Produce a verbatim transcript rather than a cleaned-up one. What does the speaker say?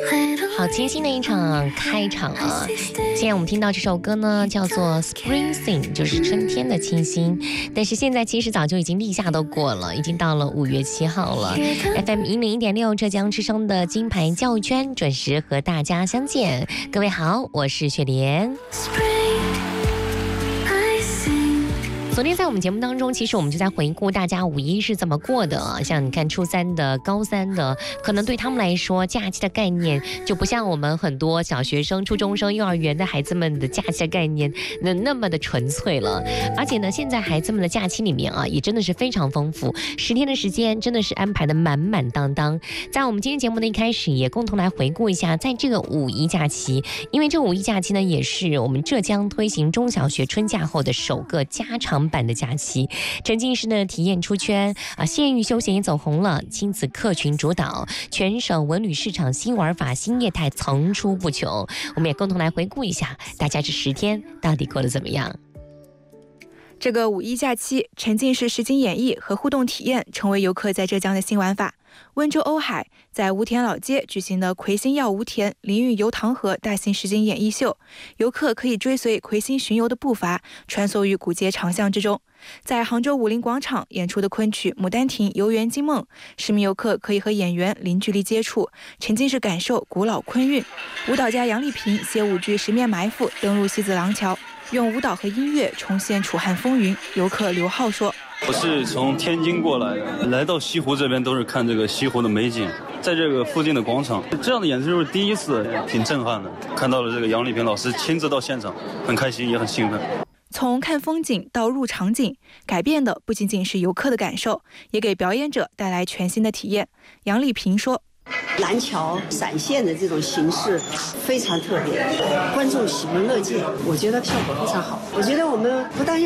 好清新的一场开场啊！现在我们听到这首歌呢，叫做 Spring Sing， 就是春天的清新。但是现在其实早就已经立夏都过了，已经到了五月七号了。F M 一零一点六浙江之声的金牌教育圈准时和大家相见。各位好，我是雪莲。昨天在我们节目当中，其实我们就在回顾大家五一是怎么过的。像你看初三的、高三的，可能对他们来说，假期的概念就不像我们很多小学生、初中生、幼儿园的孩子们的假期的概念那那么的纯粹了。而且呢，现在孩子们的假期里面啊，也真的是非常丰富，十天的时间真的是安排的满满当当。在我们今天节目的一开始，也共同来回顾一下，在这个五一假期，因为这五一假期呢，也是我们浙江推行中小学春假后的首个家常版的假期，沉浸式的体验出圈啊，县域休闲也走红了，亲子客群主导，全省文旅市场新玩法、新业态层出不穷。我们也共同来回顾一下，大家这十天到底过得怎么样？ 这个五一假期，沉浸式实景演绎和互动体验成为游客在浙江的新玩法。温州瓯海在吴田老街举行的魁星耀吴田淋浴游塘河大型实景演绎秀，游客可以追随魁星巡游的步伐，穿梭于古街长巷之中。在杭州武林广场演出的昆曲《牡丹亭游园惊梦》，市民游客可以和演员零距离接触，沉浸式感受古老昆韵。舞蹈家杨丽萍携舞剧《十面埋伏》登陆西子廊桥，用舞蹈和音乐重现楚汉风云。游客刘浩说， 我是从天津过来的，来到西湖这边都是看这个西湖的美景，在这个附近的广场，这样的演出是第一次，挺震撼的。看到了这个杨丽萍老师亲自到现场，很开心也很兴奋。 从看风景到入场景，改变的不仅仅是游客的感受，也给表演者带来全新的体验。杨丽萍说， 蓝桥闪现的这种形式非常特别，观众喜闻乐见，我觉得效果非常好。我觉得我们不但要